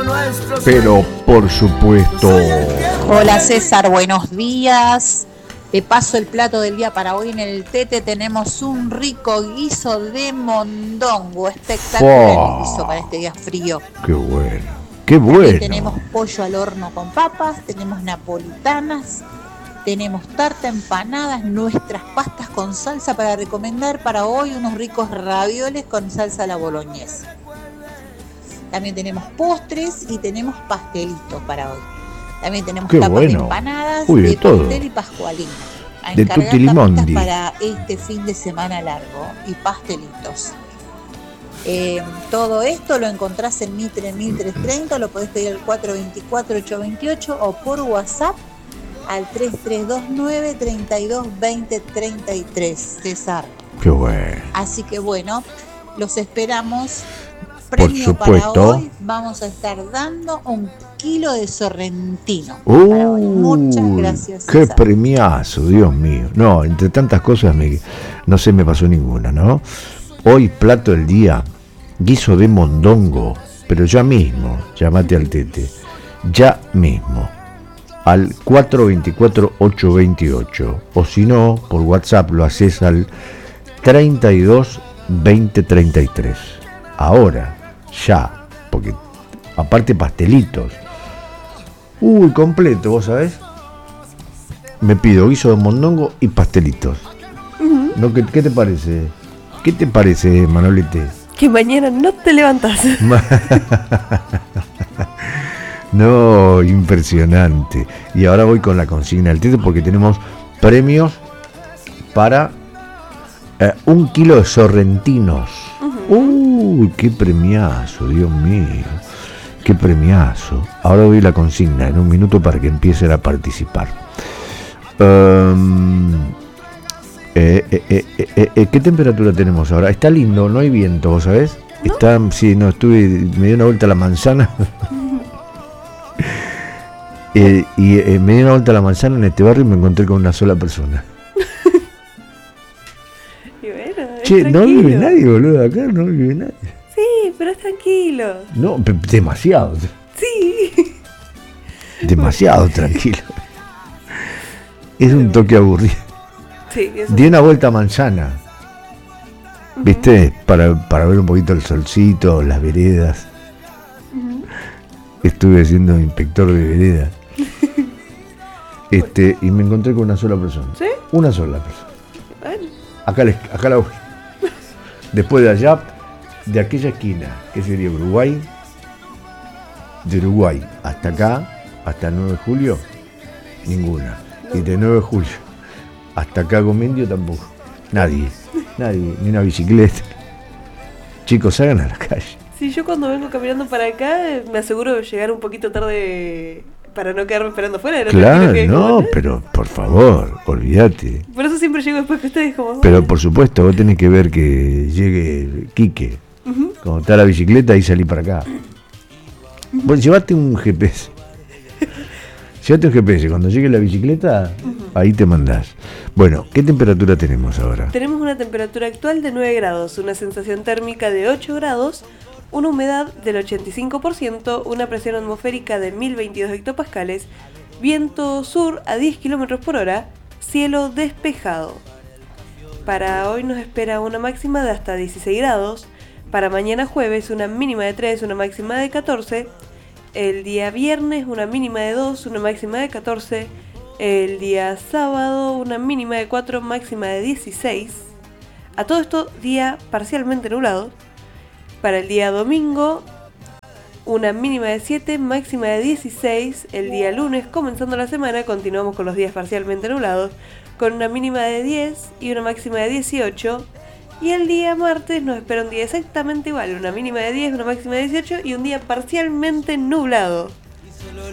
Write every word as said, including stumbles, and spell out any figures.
pero por supuesto. Hola César, buenos días. Te paso el plato del día para hoy. En el Tete tenemos un rico guiso de mondongo. Espectacular el guiso para este día frío. Qué bueno, qué bueno. También tenemos pollo al horno con papas, tenemos napolitanas, tenemos tarta, empanadas, nuestras pastas con salsa para recomendar para hoy, unos ricos ravioles con salsa a la boloñesa. También tenemos postres y tenemos pastelitos para hoy. También tenemos Qué tapas bueno. de empanadas, Uy, de de todo. pastel y pascualina. A De encargar tutti limondi. tapitas para este fin de semana largo y pastelitos. Eh, todo esto lo encontrás en Mitre mil trescientos treinta, lo podés pedir al cuatro dos cuatro, ocho dos ocho o por WhatsApp al tres tres dos nueve, tres dos dos cero, tres tres, César. Qué bueno. Así que bueno, los esperamos. Por Premio supuesto. para hoy, vamos a estar dando un kilo de sorrentino. Uy, para hoy. Muchas gracias, qué César. premiazo, Dios mío. No, entre tantas cosas me, no se me pasó ninguna, ¿no? Hoy plato del día, guiso de mondongo, pero ya mismo, llamate al Tete, ya mismo, al cuatro dos cuatro, ocho dos ocho, o si no, por WhatsApp lo haces al treinta y dos, veinte, treinta y tres. Ahora, ya, porque aparte pastelitos. Uy, completo, ¿vos sabés? Me pido guiso de mondongo y pastelitos. Uh-huh. ¿No? ¿Qué, ¿Qué te parece? ¿Qué te parece, Manolete? Que mañana no te levantas. No, impresionante. Y ahora voy con la consigna del Tete porque tenemos premios para eh, un kilo de sorrentinos. Uy, qué premiazo, Dios mío, qué premiazo. Ahora doy la consigna en un minuto para que empiecen a participar. Um, eh, eh, eh, eh, eh, ¿Qué temperatura tenemos ahora? Está lindo, no hay viento, ¿vos sabés? ¿No? Está, sí, no, estuve, me di una vuelta a la manzana. eh, y eh, me di una vuelta a la manzana en este barrio y me encontré con una sola persona. Che, tranquilo. No vive nadie, boludo, acá no vive nadie. Sí, pero es tranquilo. No, pe- demasiado. Sí. Demasiado tranquilo. Es un toque aburrido. Sí, eso Di una vuelta a manzana. ¿Viste? Para, para ver un poquito el solcito, las veredas. Uh-huh. Estuve siendo inspector de veredas. Este, y me encontré con una sola persona. ¿Sí? Una sola persona. Bueno. Acá, les, acá la voy. Después de allá, de aquella esquina, que sería Uruguay, de Uruguay hasta acá, hasta el nueve de julio, ninguna. Y de nueve de julio hasta acá Gomendio tampoco. Nadie, nadie, ni una bicicleta. Chicos, salgan a la calle. Sí, yo cuando vengo caminando para acá me aseguro de llegar un poquito tarde para no quedarme esperando afuera. Claro, no, pero por favor, olvídate. Por eso siempre llego después que ustedes como... Pero por supuesto, vos tenés que ver que llegue Quique. Uh-huh. Cuando está la bicicleta y salí para acá. Uh-huh. Vos llevate un G P S. Llévate un G P S, cuando llegue la bicicleta, uh-huh, ahí te mandás. Bueno, ¿qué temperatura tenemos ahora? Tenemos una temperatura actual de nueve grados, una sensación térmica de ocho grados, una humedad del ochenta y cinco por ciento, una presión atmosférica de mil veintidós hectopascales, viento sur a diez kilómetros por hora, cielo despejado. Para hoy nos espera una máxima de hasta dieciséis grados, para mañana jueves una mínima de tres, una máxima de catorce, el día viernes una mínima de dos, una máxima de catorce, el día sábado una mínima de cuatro, máxima de dieciséis, a todo esto día parcialmente nublado. Para el día domingo una mínima de siete, máxima de dieciséis, el día lunes comenzando la semana continuamos con los días parcialmente nublados con una mínima de diez y una máxima de dieciocho. Y el día martes nos espera un día exactamente igual, una mínima de diez, una máxima de dieciocho y un día parcialmente nublado.